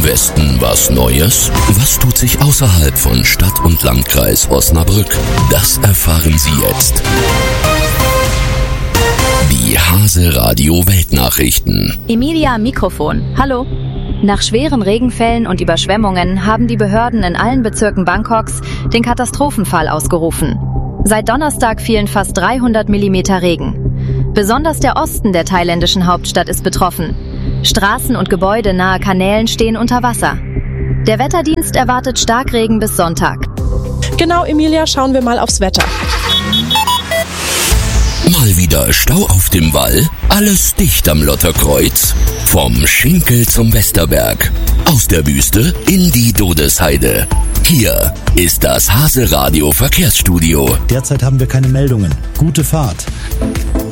Westen was Neues? Was tut sich außerhalb von Stadt und Landkreis Osnabrück? Das erfahren Sie jetzt. Die Hase Radio Weltnachrichten. Emilia am Mikrofon. Hallo. Nach schweren Regenfällen und Überschwemmungen haben die Behörden in allen Bezirken Bangkoks den Katastrophenfall ausgerufen. Seit Donnerstag fielen fast 300 Millimeter Regen. Besonders der Osten der thailändischen Hauptstadt ist betroffen. Straßen und Gebäude nahe Kanälen stehen unter Wasser. Der Wetterdienst erwartet Starkregen bis Sonntag. Genau, Emilia, schauen wir mal aufs Wetter. Mal wieder Stau auf dem Wall, alles dicht am Lotterkreuz. Vom Schinkel zum Westerberg, aus der Wüste in die Dodesheide. Hier ist das Hase Radio Verkehrsstudio. Derzeit haben wir keine Meldungen. Gute Fahrt.